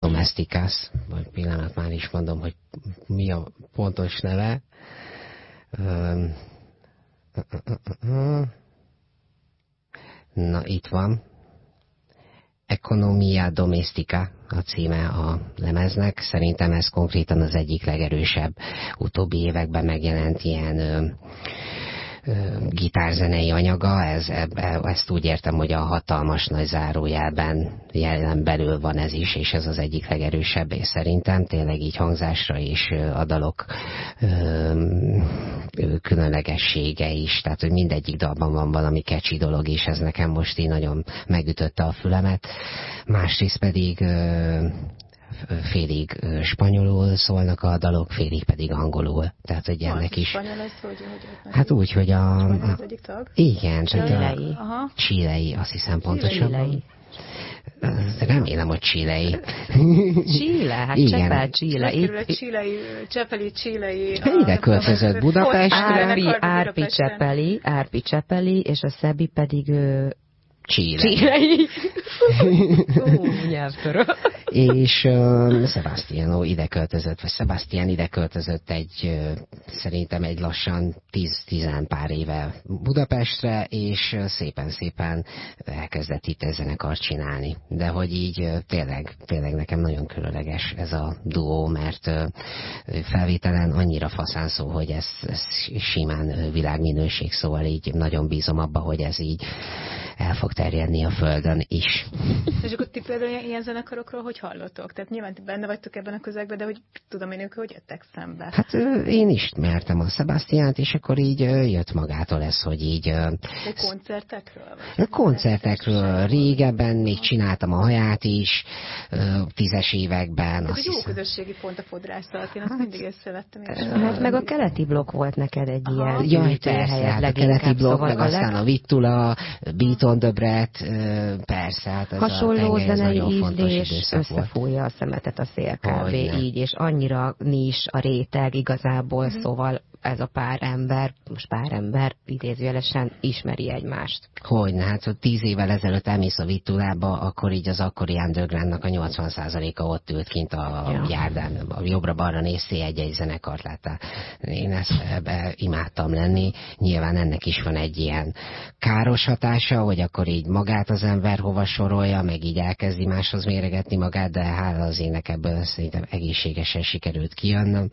Domesticas, vagy pillanat már is mondom, hogy mi a pontos neve. Na, itt van. Economia Domestica a címe a lemeznek. Szerintem ez konkrétan az egyik legerősebb utóbbi években megjelent ilyen gitárzenei anyaga. Ezt úgy értem, hogy a hatalmas nagy zárójelben jelen belül van ez is, és ez az egyik legerősebb, és szerintem tényleg így hangzásra és a dalok különlegessége is, tehát hogy mindegyik dalban van valami catchy dolog, és ez nekem most így nagyon megütötte a fülemet. Másrészt pedig félig spanyolul szólnak a dalok, félig pedig angolul. Tehát, hogy ennek is... Spanyol ez, hogy hát úgy, hogy az egyik tag? Igen, Chilei. Chilei, azt hiszem pontosan. Chilei. Remélem, hogy Chilei. Chile, hát Csepel, Chile. Csepeli, Chilei. Ide költözött Budapestre. Árpi Csepeli, és a Szebi pedig Chilei. Nyelvtörő. És Sebastián ide költözött szerintem egy lassan 10 pár éve Budapestre, és szépen elkezdett itt egy zenekart csinálni. De hogy így tényleg nekem nagyon különleges ez a duó, mert felvételen annyira faszán szó, hogy ez simán világminőség, szóval így nagyon bízom abba, hogy ez így el fog terjedni a Földön is. És akkor ti például ilyen zenekarokról hogy hallottok? Tehát nyilván ti benne vagytok ebben a közegben, de hogy tudom én, ők hogy jöttek szembe? Hát én ismertem a Sebastiánt, és akkor így jött magától ez, hogy így... De koncertekről? Koncertekről. Régebben még csináltam a haját is, 10-es években. Ez egy jó közösségi pont a fodrászat, én azt mindig észrevettem. Hát meg a keleti blokk volt neked egy ilyen... Jaj, persze, hát a keleti blokk, meg aztán a Vittula, Beat on the Brett, persze, hát ez hasonló a zenei ízlés összefújja a szemetet a szél kb. Így, és annyira nis a réteg igazából, szóval ez a pár ember idézőjelesen ismeri egymást. Hogyne, hát 10 évvel ezelőtt elmész a Vittulába, akkor így az akkori undergroundnak a 80%-a ott ült kint a járdán, a jobbra-balra néztél egy zenekart láttál. Én ebbe imádtam lenni. Nyilván ennek is van egy ilyen káros hatása, hogy akkor így magát az ember hova sorolja, meg így elkezdi máshoz méregetni magát, de hála az ének ebből szerintem egészségesen sikerült kijönnöm.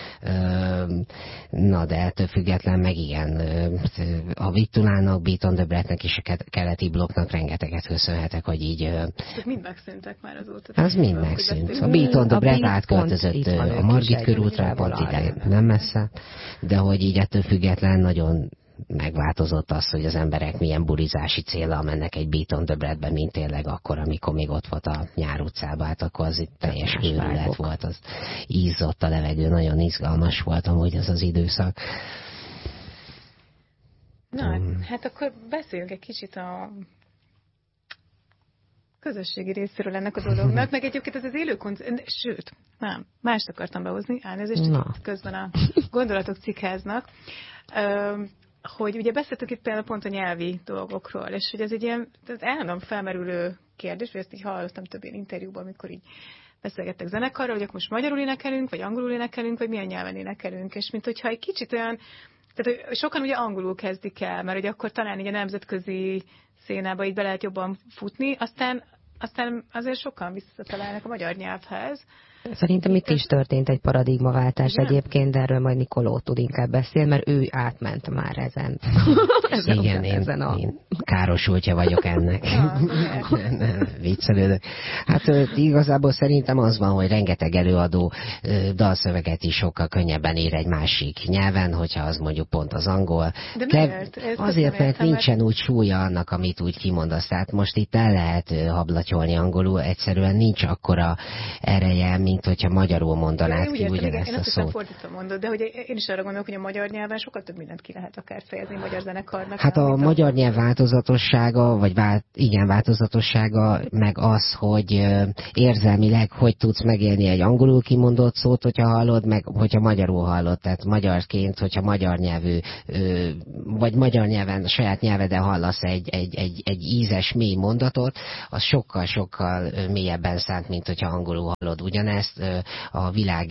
Na, de ettől független meg igen, a Vittulának, Beat on the Brettnek és a keleti blokknak rengeteget köszönhetek, hogy így... Ezek mind megszűntek már azóta. Az mind megszűnt. A Beat on the Brett átköltözött a Margit körútra, pont ide nem messze, de hogy így ettől független nagyon megváltozott az, hogy az emberek milyen bulizási céllal mennek egy Beat on the Brettbe, mint tényleg akkor, amikor még ott volt a Nyár utcában, hát akkor az itt teljes őrület volt, az ízott a levegő, nagyon izgalmas volt amúgy az az időszak. Na, hát akkor beszéljünk egy kicsit a közösségi részéről ennek a dolognak, meg egyébként ez az élő sőt, nem, mást akartam behozni, elnézést, itt közben a gondolatok cikkáznak. Hogy ugye beszéltük itt például pont a nyelvi dolgokról, és hogy ez egy ilyen állandóan felmerülő kérdés, vagy ezt így hallottam több ilyen interjúban, amikor így beszélgettek zenekarról, hogy akkor most magyarul énekelünk, vagy angolul énekelünk, vagy milyen nyelven énekelünk, és mint hogyha egy kicsit olyan, tehát hogy sokan ugye angolul kezdik el, mert hogy akkor talán így a nemzetközi szénába így be lehet jobban futni, aztán azért sokan visszatalálnak a magyar nyelvhez. Szerintem itt is történt egy paradigmaváltás egyébként, de erről majd Nikoló tud inkább beszélni, mert ő átment már ezen. Igen, én károsultja vagyok ennek. Viccelődök. Hát igazából szerintem az van, hogy rengeteg előadó dalszöveget is sokkal könnyebben ír egy másik nyelven, hogyha az mondjuk pont az angol. De miért? Azért, mert nincsen úgy súlya annak, amit úgy kimondasz. Tehát most itt el lehet hablatyolni angolul, egyszerűen nincs akkora ereje, mint hogyha magyarul mondanád ki ugyanezt a szót. Én fordítva mondod, de hogy én is arra gondolok, hogy a magyar nyelven sokkal több mindent ki lehet akár fejezni a magyar zenekarnak. Hát a magyar nyelv változatossága, vagy változatossága meg az, hogy érzelmileg hogy tudsz megélni egy angolul kimondott szót, hogyha hallod, meg hogyha magyarul hallod. Tehát magyarként, hogyha magyar nyelvű, vagy magyar nyelven, saját nyelveden hallasz egy ízes, mély mondatot, az sokkal mélyebben szánt, mint hogyha angolul hallod ugyanezt. A világ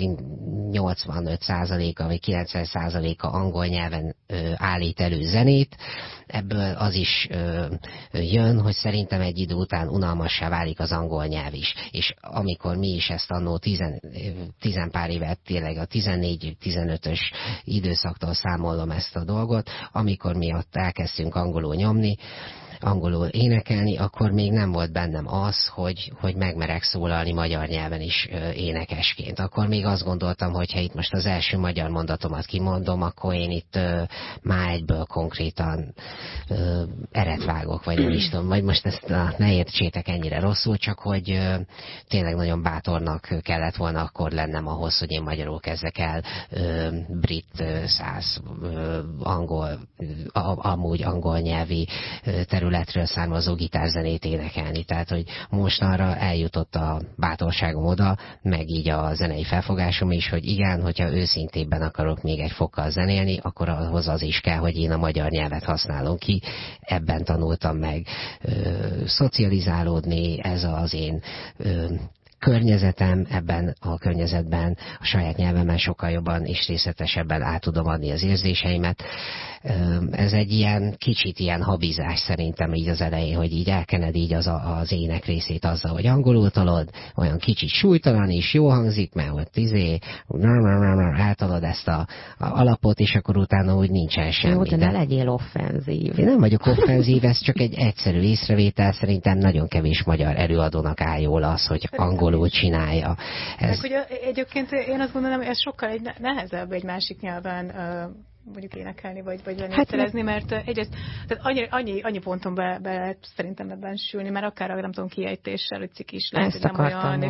85%-a vagy 90%-a angol nyelven állít elő zenét. Ebből az is jön, hogy szerintem egy idő után unalmassá válik az angol nyelv is. És amikor mi is ezt annó 10 pár évet, tényleg a 14-15-ös időszaktól számolom ezt a dolgot, amikor mi ott elkezdtünk angolul nyomni, angolul énekelni, akkor még nem volt bennem az, hogy megmerek szólalni magyar nyelven is énekesként. Akkor még azt gondoltam, hogy ha itt most az első magyar mondatomat kimondom, akkor én itt már egyből konkrétan eret vágok, vagy nem is tudom, vagy most ezt ne értsétek ennyire rosszul, csak hogy tényleg nagyon bátornak kellett volna akkor lennem ahhoz, hogy én magyarul kezdek el brit, száz, angol, amúgy angol nyelvi területről származó gitárzenét énekelni. Tehát, hogy mostanra eljutott a bátorságom oda, meg így a zenei felfogásom is, hogy igen, hogyha őszintébben akarok még egy fokkal zenélni, akkor ahhoz az is kell, hogy én a magyar nyelvet használom ki. Ebben tanultam meg szocializálódni, ez az én környezetem, ebben a környezetben a saját nyelvemen sokkal jobban és részletesebben át tudom adni az érzéseimet. Ez egy ilyen kicsit ilyen habizás szerintem így az elején, hogy így elkened így az ének részét azzal, hogy angolul tolod, olyan kicsit súlytalan és jó hangzik, mert ott eltolod ezt a alapot, és akkor utána úgy nincsen semmi. Jó, de ne legyél offenzív. Én nem vagyok offenzív, ez csak egy egyszerű észrevétel, szerintem nagyon kevés magyar előadónak áll jól az, hogy angolul csinálja. Ez... Meg, hogy egyébként én azt gondolom, hogy ez sokkal nehezebb egy másik nyelven mondjuk énekelni, vagy zenészerezni, mert egyrészt tehát annyi ponton be lehet szerintem ebben sülni, mert akár nem tudom, kiejtéssel, hogy cik is lehet, hogy nem olyan.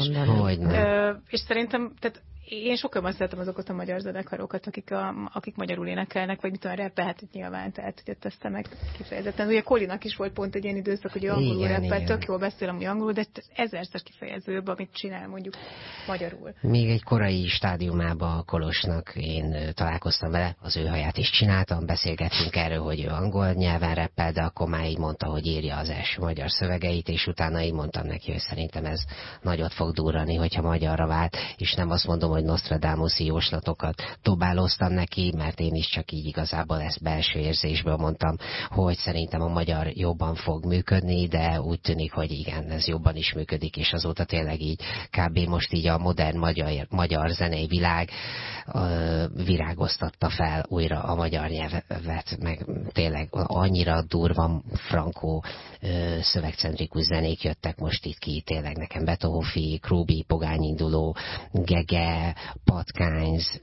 És szerintem, tehát én sokkal jobban szeretem azokat a magyar zenekarokat, akik magyarul énekelnek, vagy mit tudom, rappelhet nyilván, tehát hogy ezt meg kifejezetten. Ugye Kolinak is volt pont egy ilyen időszak, hogy angolul rappel, tök jól beszélem, hogy angolul, de ezerszer kifejezőbb, amit csinál mondjuk magyarul. Még egy korai stádiumában a Kolosnak én találkoztam vele, az ő haját is csináltam, beszélgettünk erről, hogy ő angol nyelven rappel, de akkor már így mondta, hogy írja az első magyar szövegeit, és utána így mondtam neki, hogy szerintem ez nagyot fog durrani, hogyha magyarra vált, és nem azt mondom, hogy Nostradamus-i jóslatokat dobáloztam neki, mert én is csak így igazából ezt belső érzésből mondtam, hogy szerintem a magyar jobban fog működni, de úgy tűnik, hogy igen, ez jobban is működik, és azóta tényleg így kb. Most így a modern magyar zenei világ virágoztatta fel újra a magyar nyelvet, meg tényleg annyira durva, frankó, szövegcentrikus zenék jöttek most itt ki, tényleg nekem Beethoven, Krúbi, Pogányinduló, Gege, Patkányz,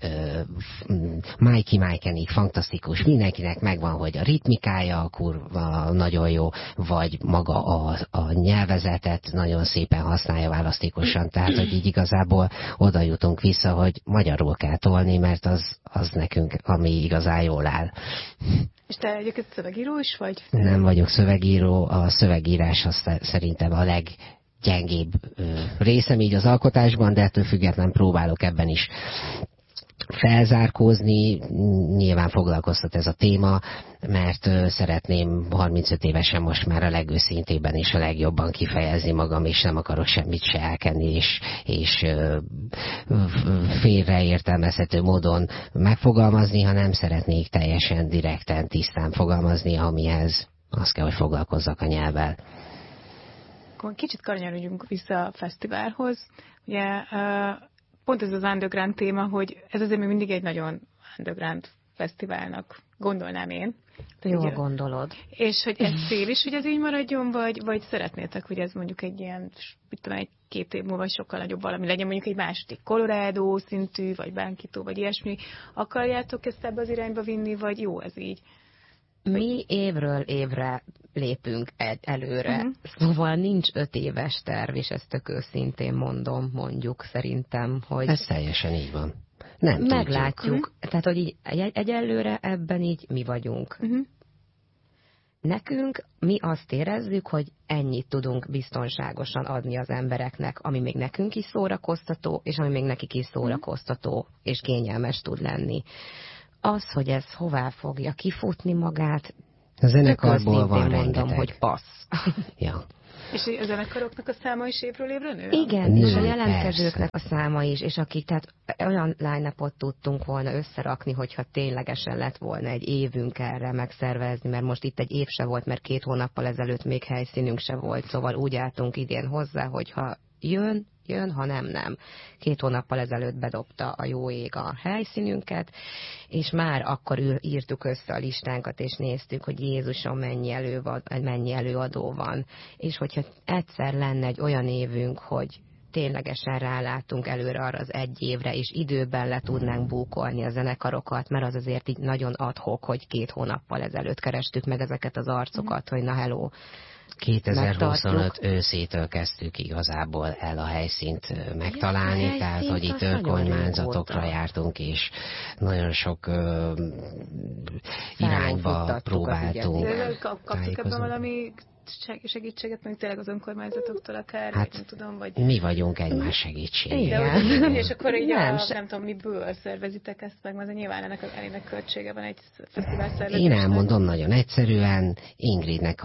Mikey Mikenig, fantasztikus, mindenkinek megvan, hogy a ritmikája kurva nagyon jó, vagy maga a nyelvezetet nagyon szépen használja választékosan, tehát hogy így igazából oda jutunk vissza, hogy magyarul kell tolni, mert az nekünk, ami igazán jól áll. És te egyébként szövegíró is vagy? Nem vagyok szövegíró, a szövegírás az szerintem a leggyengébb részem így az alkotásban, de ettől függetlenül próbálok ebben is felzárkózni. Nyilván foglalkoztat ez a téma, mert szeretném 35 évesen most már a legőszintébben és a legjobban kifejezni magam, és nem akarok semmit se elkenni, és félreértelmezhető módon megfogalmazni, hanem szeretnék teljesen direkten, tisztán fogalmazni, amihez azt kell, hogy foglalkozzak a nyelvvel. Akkor kicsit kanyarodjunk vissza a fesztiválhoz. Ugye pont ez az underground téma, hogy ez azért még mindig egy nagyon underground fesztiválnak gondolnám én. Jól gondolod. És hogy ez cél is, hogy ez így maradjon, vagy szeretnétek, hogy ez mondjuk egy ilyen, egy 2 év múlva sokkal nagyobb valami legyen, mondjuk egy második Colorado szintű, vagy Bánkító, vagy ilyesmi. Akarjátok ezt ebbe az irányba vinni, vagy jó ez így? Mi évről évre lépünk előre, szóval nincs 5 éves terv, és ezt tök őszintén mondjuk szerintem, hogy... Ez teljesen így van. Nem meglátjuk. Tehát, hogy így egyelőre ebben így mi vagyunk. Nekünk mi azt érezzük, hogy ennyit tudunk biztonságosan adni az embereknek, ami még nekünk is szórakoztató, és ami még nekik is szórakoztató, és kényelmes tud lenni. Az, hogy ez hová fogja kifutni magát, a zenekarból van mondom, hogy passz. Ja. És a zenekaroknak a száma is évről évre nő? Igen, és a jelentkezőknek a száma is, és akik, tehát olyan line-upot tudtunk volna összerakni, hogyha ténylegesen lett volna egy évünk erre megszervezni, mert most itt egy év se volt, mert 2 hónappal ezelőtt még helyszínünk se volt, szóval úgy álltunk idén hozzá, hogyha jön, ha nem. 2 hónappal ezelőtt bedobta a jó ég a helyszínünket, és már akkor írtuk össze a listánkat, és néztük, hogy Jézusom, mennyi előadó van. És hogyha egyszer lenne egy olyan évünk, hogy ténylegesen rálátunk előre arra az egy évre, és időben le tudnánk búkolni a zenekarokat, mert az azért így nagyon ad-hoc, hogy 2 hónappal ezelőtt kerestük meg ezeket az arcokat, hogy na hello, 2025 őszétől kezdtük igazából el a helyszínt megtalálni, tehát hogy itt önkormányzatokra jártunk, és nagyon sok irányba próbáltunk. Kaptuk ebben valami segítséget, mondjuk tényleg az önkormányzatoktól akár, hát, nem tudom, vagy... mi vagyunk egymás segítségére. És akkor így nem tudom, miből szervezitek ezt meg, mert nyilván ennek költsége van egy fesztivál szervezésnek. Én elmondom nagyon egyszerűen, Ingridnek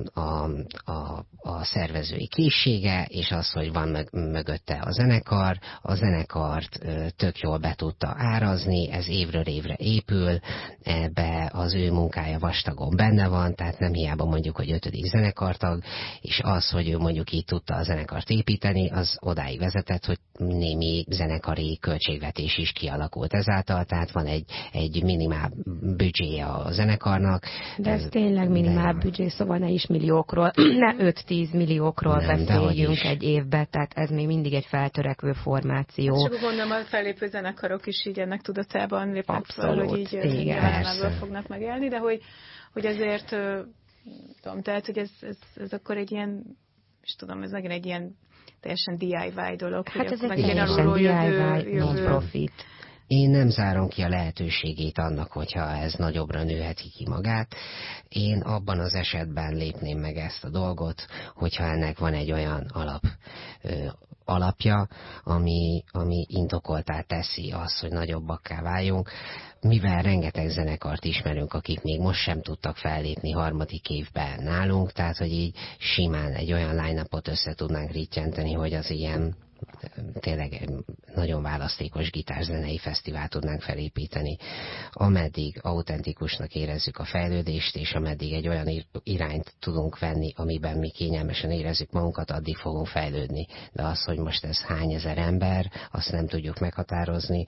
a szervezői készsége, és az, hogy van mögötte a zenekart tök jól be tudta árazni, ez évről évre épül, ebbe az ő munkája vastagon benne van, tehát nem hiába mondjuk, hogy 5. zenekartag, és az, hogy ő mondjuk így tudta a zenekart építeni, az odáig vezetett, hogy némi zenekari költségvetés is kialakult ezáltal, tehát van egy minimál büdzséje a zenekarnak. De ez tényleg minimál büdzsé, szóval ne is milliókról, ne 5-10 milliókról beszéljünk egy évbe, tehát ez még mindig egy feltörekvő formáció. És akkor gondolom, a fellépő zenekarok is így ennek tudatában lépnek fel, hogy így nyilván fognak megélni, de hogy azért tudom, tehát, hogy ez akkor egy ilyen, és tudom, ez megint egy ilyen teljesen DIY dolog. Hát ez egy teljesen DIY, non-profit. Én nem zárom ki a lehetőségét annak, hogyha ez nagyobbra nőheti ki magát. Én abban az esetben lépném meg ezt a dolgot, hogyha ennek van egy olyan alapja, ami indokoltá teszi azt, hogy nagyobbakká váljunk, mivel rengeteg zenekart ismerünk, akik még most sem tudtak fellépni 3. évben nálunk, tehát hogy így simán egy olyan line-upot össze tudnánk rittyenteni, hogy az ilyen tényleg nagyon választékos gitárzenei fesztivált tudnánk felépíteni, ameddig autentikusnak érezzük a fejlődést, és ameddig egy olyan irányt tudunk venni, amiben mi kényelmesen érezzük magunkat, addig fogunk fejlődni. De az, hogy most ez hány ezer ember, azt nem tudjuk meghatározni.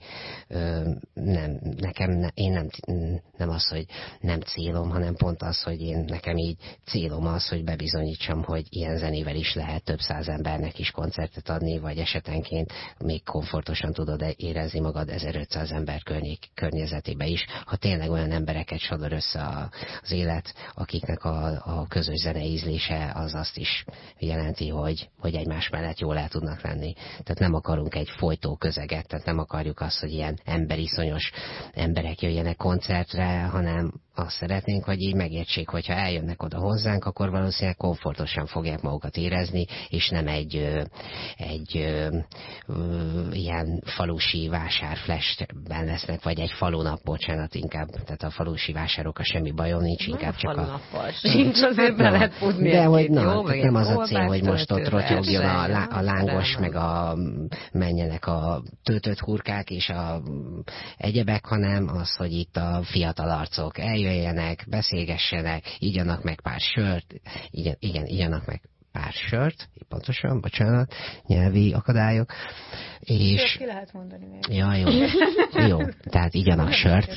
Én nem az, hogy nem célom, hanem pont az, hogy nekem így célom az, hogy bebizonyítsam, hogy ilyen zenével is lehet több száz embernek is koncertet adni, vagy esetenként még komfortosan tudod érezni magad 1500 ember környezetében is, ha tényleg olyan embereket sodor össze az élet, akiknek a közös zenei ízlése az azt is jelenti, hogy egymás mellett jól el tudnak lenni. Tehát nem akarunk egy folytó közeget, tehát nem akarjuk azt, hogy ilyen emberiszonyos emberek jöjjenek koncertre, hanem azt szeretnénk, hogy így megértsék, hogyha eljönnek oda hozzánk, akkor valószínűleg komfortosan fogják magukat érezni, és nem egy ilyen falusi vásárflashben lesznek, vagy egy falunap, bocsánat, inkább, tehát a falusi vásárokkal semmi bajom nincs, inkább csak falunappal sincs, azért be lehet futni. De hogy nem az a cél, hogy most ott rotyogjon a lángos, meg menjenek a töltött hurkák és a egyebek, hanem az, hogy itt a fiatal arcok eljöjjenek, beszélgessenek, igyanak meg pár sört, igyanak meg pár sört, pontosan, bocsánat, nyelvi akadályok. És ki lehet mondani még. Ja, jó, tehát igyanak sört.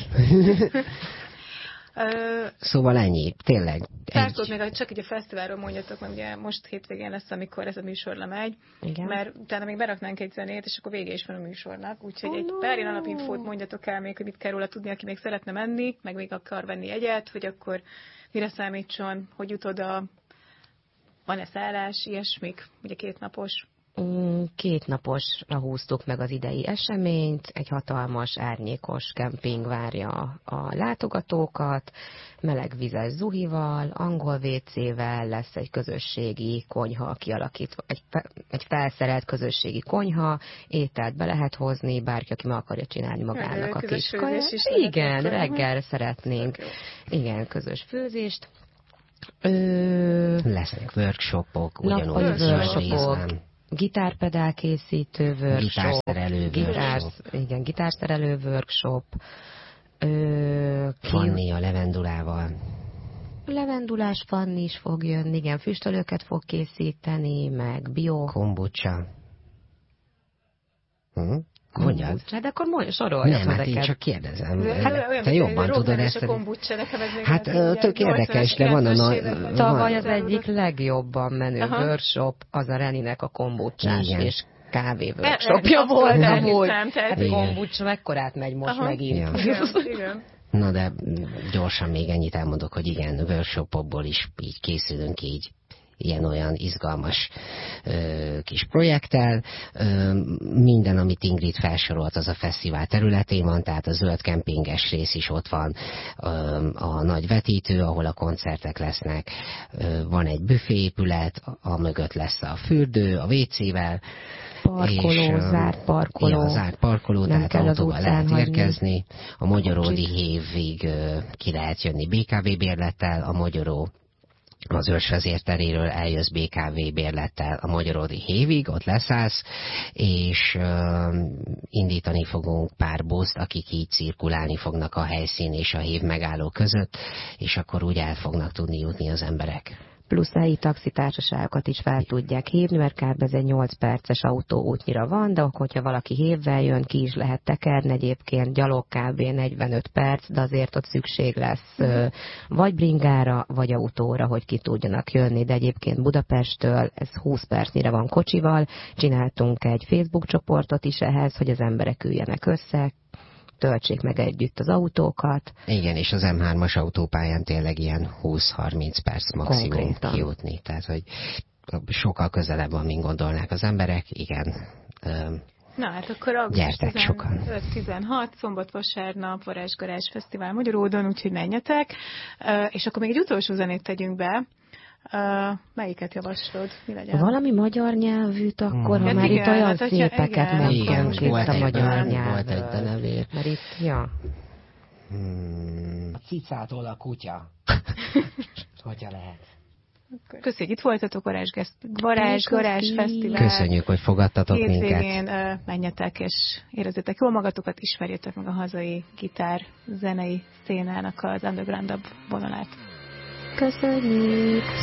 Szóval ennyi, tényleg. Párszót még csak így a fesztiválról mondjatok, mert ugye most hétvégén lesz, amikor ez a műsor lemegy, mert utána még beraknánk egy zenét, és akkor vége is van a műsornak, úgyhogy egy pár ilyen alapinfót mondjatok el még, hogy mit kell róla tudni, aki még szeretne menni, meg még akar venni egyet, hogy akkor mire számítson, hogy jut oda, van-e szállás, ilyesmik, ugye 2 napos? 2 naposra húztuk meg az idei eseményt, egy hatalmas, árnyékos kemping várja a látogatókat, melegvizes zuhival, angol WC-vel, lesz egy közösségi konyha kialakítva, egy felszerelt közösségi konyha, ételt be lehet hozni, bárki, aki meg akarja csinálni magának a kis kaját. Igen, reggel szeretnénk. Igen, közös főzést. Lesznek workshopok, ugyanúgy workshopok. Gitárpedál készítő workshop. Gitárszerelő workshop. Fanni a levendulával. Levendulás Fanni is fog jönni, igen, füstölőket fog készíteni, meg bio. Kombucha. Mondjad. Hát akkor sorolj. Nem, hát én csak kérdezem. Te jobban tudod ezt. Hát tök érdekes, de van a nagy... Tavaly az egyik legjobban menő workshop, az a Reninek a kombuchás és kávé workshopja volt amúgy. Hát kombucha mekkorát megy most megint. Igen. Na de gyorsan még ennyit elmondok, hogy igen, workshopokból is így készülünk így ilyen-olyan izgalmas kis projekttel. Minden, amit Ingrid felsorolt, az a fesztivál területén van, tehát a zöld kempinges rész is ott van, a nagy vetítő, ahol a koncertek lesznek, van egy büféépület, mögött lesz a fürdő, a WC-vel, zárt parkoló. Zárt parkoló, nem tehát autóval lehet érkezni. A Magyaródi hévig ki lehet jönni BKV bérlettel, a Magyaró az ősvezérteréről eljössz BKV bérlettel a Magyaródi hévig, ott leszállsz, és indítani fogunk pár buszt, akik így cirkulálni fognak a helyszín és a hév megálló között, és akkor úgy el fognak tudni jutni az emberek. Plusz helyi taxitársaságokat is fel tudják hívni, mert kb. Ez egy 8 perces autóútnyira van, de hogyha valaki hévvel jön, ki is lehet tekerni, egyébként gyalog kb. 45 perc, de azért ott szükség lesz vagy bringára, vagy autóra, hogy ki tudjanak jönni, de egyébként Budapesttől ez 20 percnyire van kocsival, csináltunk egy Facebook csoportot is ehhez, hogy az emberek üljenek össze, töltsék meg együtt az autókat. Igen, és az M3-as autópályán tényleg ilyen 20-30 perc maximum konkrétan kijutni. Tehát, hogy sokkal közelebb van, mint gondolnák az emberek. Igen. Na hát akkor augusztus 15-16, szombat-vasárnap, Varázsgarázs Fesztivál Magyaródon, úgyhogy menjetek. És akkor még egy utolsó zenét tegyünk be. Melyiket javaslod? Mi legyen? Valami magyar nyelvűt akkor, ha már itt olyan szépeket mondtunk itt a magyar nyelvű. Volt egy denevér. Mert itt, ja. A cicától a kutya. Hogyha lehet. Köszönjük, itt voltatok, Varázsgarázs Fesztivál. Köszönjük, hogy fogadtatok minket. Hétvégén menjetek, és érezzétek jól magatokat, ismerjétek meg a hazai gitár zenei szénának az undergroundabb vonalát. Köszönjük!